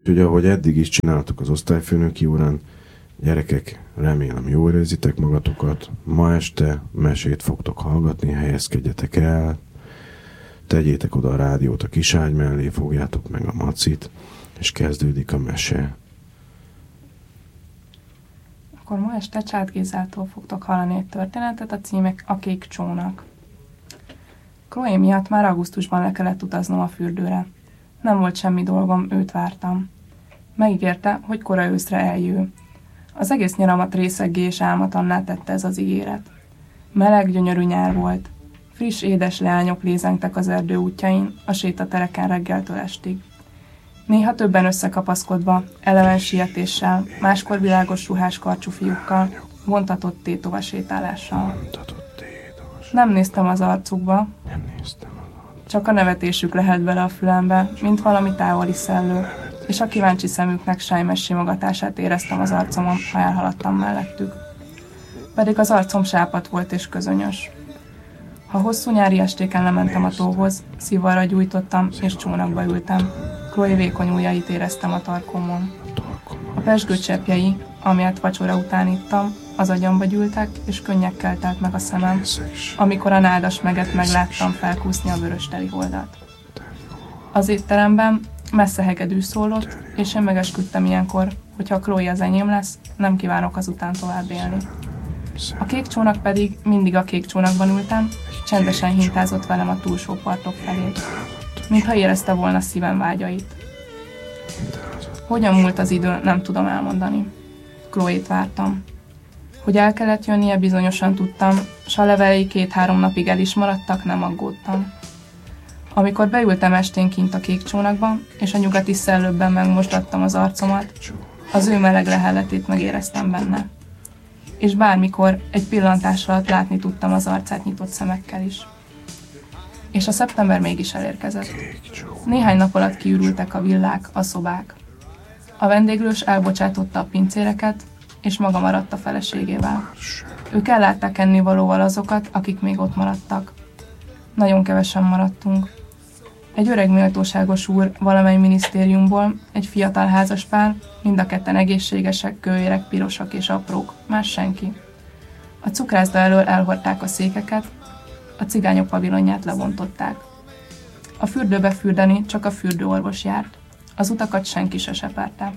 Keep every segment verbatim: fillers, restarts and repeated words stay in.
Úgyhogy ahogy eddig is csináltuk az osztályfőnöki órán, gyerekek, remélem jól érzitek magatokat. Ma este mesét fogtok hallgatni, helyezkedjetek el, tegyétek oda a rádiót a kiságy mellé, fogjátok meg a macit, és kezdődik a mese. Akkor ma este Csád Gézától fogtok hallani egy történetet, a címe A kék csónak. Chloe miatt már augusztusban le kellett utaznom a fürdőre. Nem volt semmi dolgom, őt vártam. Megígérte, hogy kora őszre eljő. Az egész nyaramat részeggé és álmatlanná tette ez az ígéret. Meleg, gyönyörű nyár volt. Friss, édes leányok lézengtek az erdő útjain, a sétatereken reggeltől estig. Néha többen összekapaszkodva, eleven sietéssel, máskor világos ruhás karcsú fiúkkal, vontatott tétova sétálással. Nem néztem az arcukba, csak a nevetésük lehet bele a fülembe, mint valami távoli szellő, és a kíváncsi szemüknek sájmes simogatását éreztem az arcomon, ha elhaladtam mellettük. Pedig az arcom sápadt volt és közönyös. Ha hosszú nyári estéken lementem a tóhoz, szivarra gyújtottam és csónakba ültem. Chloe vékony ujjait éreztem a tarkomon. A pezsgő cseppjei, amilyet vacsora után ittam, az agyamba gyűltek, és könnyekkel telt meg a szemem, amikor a nádas meget megláttam felkúszni a vörös teli holdat. Az étteremben messze hegedű szólott, és én megesküdtem ilyenkor, hogy ha Chloe az enyém lesz, nem kívánok azután tovább élni. A kék csónak pedig mindig a kék csónakban ültem, csendesen hintázott velem a túlsó partok felé, mintha érezte volna szívem vágyait. Hogyan múlt az idő, nem tudom elmondani. Chloe-t vártam. Hogy el kellett jönnie, bizonyosan tudtam, s a levelei két-három napig el is maradtak, nem aggódtam. Amikor beültem estén kint a kék csónakban, és a nyugati szellőbben megmosdattam az arcomat, az ő meleg lehelletét megéreztem benne. És bármikor egy pillantás alatt látni tudtam az arcát nyitott szemekkel is. És a szeptember mégis elérkezett. Néhány nap alatt kiürültek a villák, a szobák. A vendéglős elbocsátotta a pincéreket, és maga maradt a feleségével. Ők ellátták ennivalóval azokat, akik még ott maradtak. Nagyon kevesen maradtunk. Egy öreg méltóságos úr valamely minisztériumból, egy fiatal házaspár, mind a ketten egészségesek, kőérek, pirosak és aprók, más senki. A cukrászda elől elhordták a székeket, a cigányok pavilonját lebontották. A fürdőbe fürdeni csak a fürdőorvos járt, az utakat senki se seperte.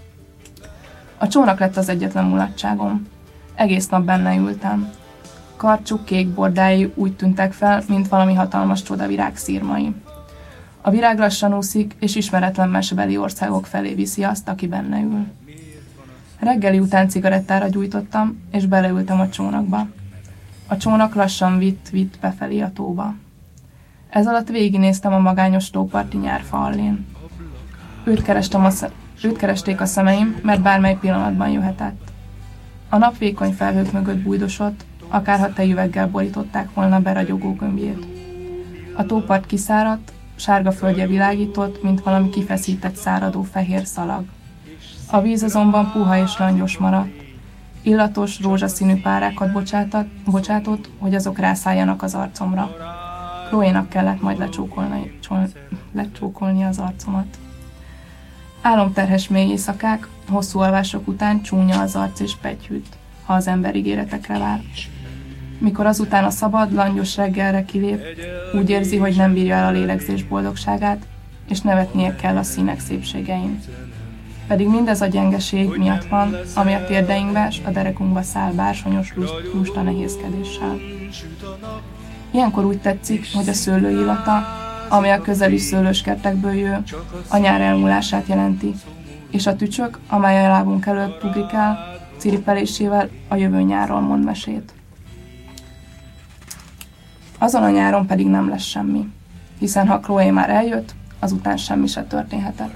A csónak lett az egyetlen mulatságom. Egész nap benne ültem. Karcsú kék bordái úgy tűntek fel, mint valami hatalmas csodavirág szírmai. A virág lassan úszik, és ismeretlen mesebeli országok felé viszi azt, aki benne ül. Reggeli után cigarettára gyújtottam, és beleültem a csónakba. A csónak lassan vitt-vitt befelé a tóba. Ez alatt végignéztem a magányos tóparti nyárfa allén. Őt, kerestem a sze- őt keresték a szemeim, mert bármely pillanatban jöhetett. A nap vékony felhők mögött bújdosott, akárha tejüveggel borították volna beragyogó gömbjét. A tópart kiszáradt, sárga földje világított, mint valami kifeszített száradó fehér szalag. A víz azonban puha és langyos maradt. Illatos, rózsaszínű párákat bocsátott, bocsátott, hogy azok rászálljanak az arcomra. Chloe-nak kellett majd lecsókolni, csol, lecsókolni az arcomat. Álomterhes mély éjszakák, hosszú alvások után csúnya az arc és pegyhűt, ha az ember ígéretekre vár. Mikor azután a szabad, langyos reggelre kilép, úgy érzi, hogy nem bírja el a lélegzés boldogságát, és nevetnie kell a színek szépségein. Pedig mindez a gyengeség miatt van, ami a térdeinkbe s a derekunkba száll bársonyos lust, lusta nehézkedéssel. Ilyenkor úgy tetszik, hogy a szőlő illata, ami a közeli szőlőskertekből jő, a nyár elmúlását jelenti, és a tücsök, amely a lábunk előtt pugrikál, ciripelésével a jövő nyárról mond mesét. Azon a nyáron pedig nem lesz semmi, hiszen ha Chloe már eljött, azután semmi se történhetett.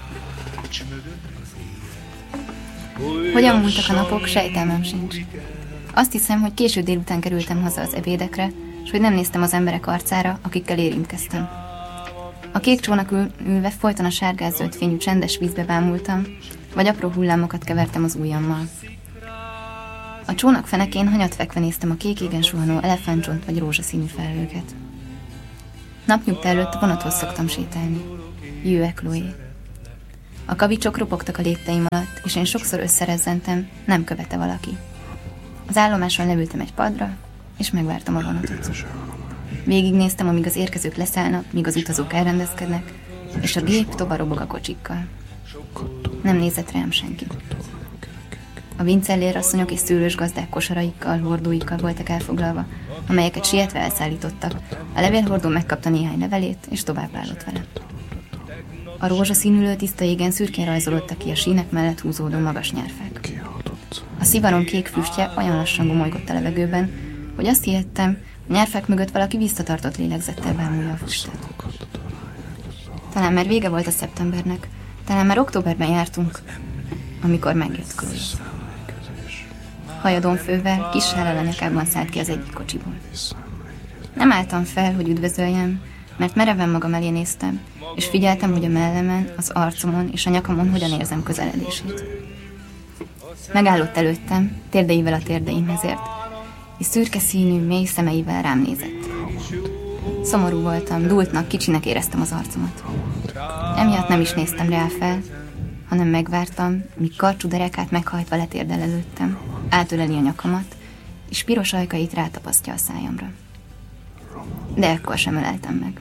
Hogyan múltak a napok, sejtelmem sincs. Azt hiszem, hogy késő délután kerültem haza az ebédekre, és hogy nem néztem az emberek arcára, akikkel érintkeztem. A kék csónak ülve folyton a sárgázzöld fényű csendes vízbe bámultam, vagy apró hullámokat kevertem az ujjammal. A csónak fenekén hanyatvekve néztem a kék égen suhanó elefántcsont vagy rózsaszínű felhőket. Napnyugta előtt vonathoz szoktam sétálni. Jöjjön, Chloe. A kavicsok ropogtak a lépteim alatt, és én sokszor összerezzentem, nem követe valaki. Az állomáson leültem egy padra, és megvártam a vonatot. Végignéztem, amíg az érkezők leszállnak, míg az utazók elrendezkednek, és a gép tovarobog a kocsikkal. Nem nézett rám senki. A vincellér asszonyok és szőlős gazdák kosaraikkal, hordóikkal voltak elfoglalva, amelyeket sietve elszállítottak. A levélhordó megkapta néhány levelét, és továbbállott vele. A rózsaszínülő tiszta égen szürkén rajzolódtak ki a sínek mellett húzódó magas nyárfák. A szivaron kék füstje olyan lassan gomolygott a levegőben, hogy azt hihettem, a nyárfák mögött valaki visszatartott lélegzettel bámulja a füstet. Talán már vége volt a szeptembernek, talán már októberben jártunk, amikor megjött Chloe. Hajadon fővel, kis sállal a nyakában szállt ki az egyik kocsiból. Nem álltam fel, hogy üdvözöljem, mert mereven magam elé néztem, és figyeltem, hogy a mellemen, az arcomon és a nyakamon hogyan érzem közeledését. Megállott előttem, térdeivel a térdeimhez ért, és szürke színű, mély szemeivel rám nézett. Szomorú voltam, dúltnak, kicsinek éreztem az arcomat. Emiatt nem is néztem rá fel, hanem megvártam, míg karcsú derekát meghajtva letérdel előttem, átöleli a nyakamat, és piros ajkait rátapasztja a szájamra. De ekkor sem öleltem meg.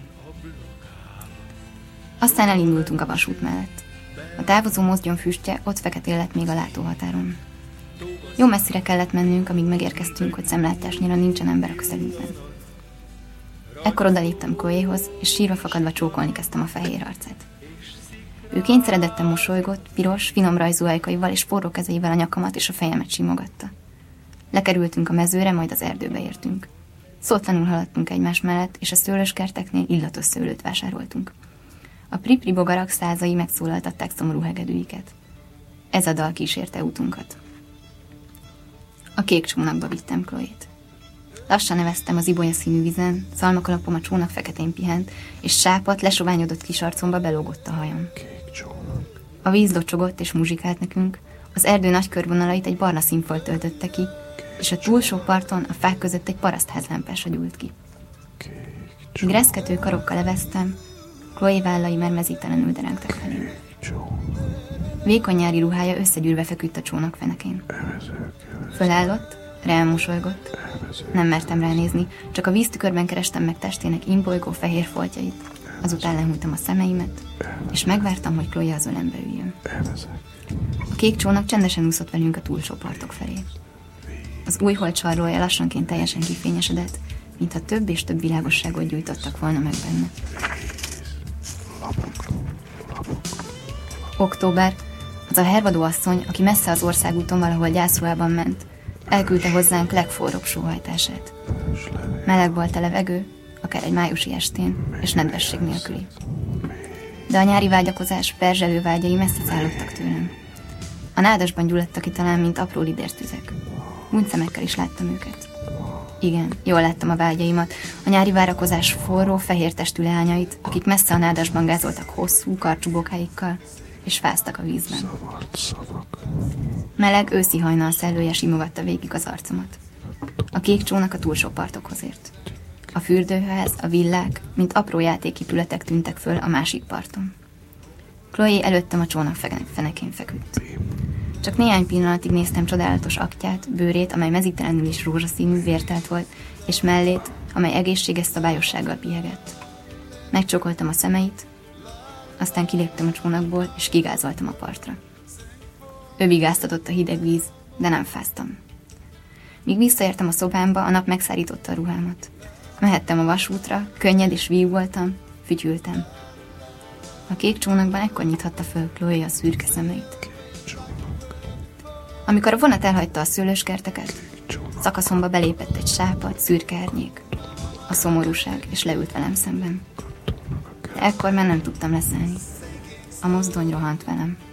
Aztán elindultunk a vasút mellett. A távozó mozdony füstje ott feketén lett még a látóhatáron. Jó messzire kellett mennünk, amíg megérkeztünk, hogy szemlátásnyira nincsen ember a közelünkben. Ekkor odaléptem Chloéhoz, és sírva fakadva csókolni kezdtem a fehér arcát. Ő kényszeredetten mosolygott, piros, finom rajzú ajkaival és forró kezeivel a nyakamat és a fejemet simogatta. Lekerültünk a mezőre, majd az erdőbe értünk. Szótlanul haladtunk egymás mellett, és a szőlőskerteknél illatos szőlőt vásároltunk. A pripri bogarak százai megszólaltatták szomorú hegedűiket. Ez a dal kísérte útunkat. A kék csónakba vittem Chloét. Lassan neveztem az ibolya színű vizen, szalmakalapom a csónak feketén pihent, és sápat, lesoványodott kis arcomba belógott a hajam. A víz locsogott és muzsikált nekünk, az erdő nagy körvonalait egy barna színfolt töltötte ki, és a túlsó parton a fák között egy parasztházlámpása gyúlt ki. Míg reszkető karokkal leveztem, Chloé vállai már mezítelenül derengtek felém. Vékony nyári ruhája összegyűrve feküdt a csónak fenekén. Fölállott, rám mosolygott. Nem mertem ránézni, csak a víztükörben kerestem meg testének imbolygó fehér foltjait. Azután lehújtam a szemeimet, és megvártam, hogy Chloé az ölembe üljön. A kék csónak csendesen úszott velünk a túlsó partok felé. Az új hold csarrója lassanként teljesen kifényesedett, mintha több és több világosságot gyújtottak volna meg benne. Október, az a hervadó asszony, aki messze az országúton valahol gyászruhában ment, elküldte hozzánk legforróbb sóhajtását. Meleg volt a levegő, akár egy májusi estén, és nedvesség nélküli. De a nyári vágyakozás perzselő vágyai messze szállottak tőlem. A nádasban gyulladtak ki talán, mint apró lidértüzek. Úgy szemekkel is láttam őket. Igen, jól láttam a vágyaimat, a nyári várakozás forró, fehér testű leányait, akik messze a nádasban gázoltak hosszú, karcsú bokáikkal, és fáztak a vízben. Meleg őszi hajnal szellője simogatta végig az arcomat. A kék csónak a túlsó partokhoz ért. A fürdőház, a villák, mint apró játéképületek tűntek föl a másik parton. Chloé előttem a csónak fenekén feküdt. Csak néhány pillanatig néztem csodálatos aktját, bőrét, amely mezítelenül is rózsaszínű, vértelt volt, és mellét, amely egészséges szabályossággal piegett. Megcsókoltam a szemeit, aztán kiléptem a csónakból, és kigázoltam a partra. Ő vigáztatott a hideg víz, de nem fáztam. Míg visszaértem a szobámba, a nap megszárította a ruhámat. Mehettem a vasútra, könnyed és víg voltam, fütyültem. A kék csónakban ekkor nyithatta föl Chloé a szürke szemeit. Amikor a vonat elhagyta a szőlőskerteket, szakaszomba belépett egy sápadt, szürke árnyék. A szomorúság, és leült velem szemben. De ekkor már nem tudtam leszállni. A mozdony rohant velem.